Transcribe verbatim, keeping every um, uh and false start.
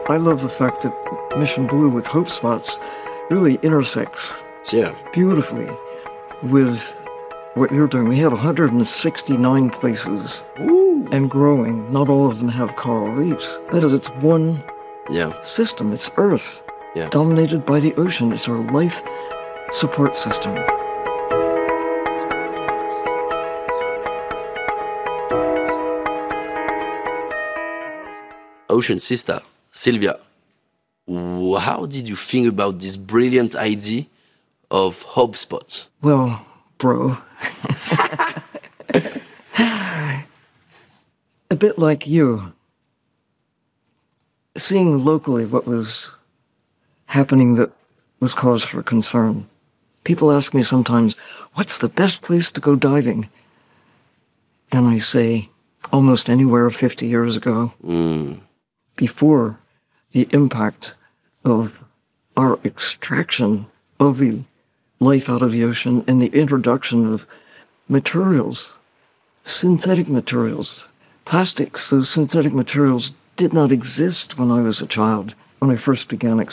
I love the fact that Mission Blue with Hope Spots really intersects Yeah. beautifully with what you're doing. We have one hundred sixty-nine places Ooh. and growing. Not all of them have coral reefs. That is, it's one Yeah. system. It's Earth, Yeah. dominated by the ocean. It's our life support system. Ocean sister, Sylvia, w- how did you think about this brilliant idea of Hope Spots? Well, bro, a bit like you, seeing locally what was happening that was cause for concern. People ask me sometimes, what's the best place to go diving? And I say, almost anywhere fifty years ago, Mm. before the impact of our extraction of the life out of the ocean and the introduction of materials, synthetic materials, plastics. Those synthetic materials did not exist when I was a child, when I first began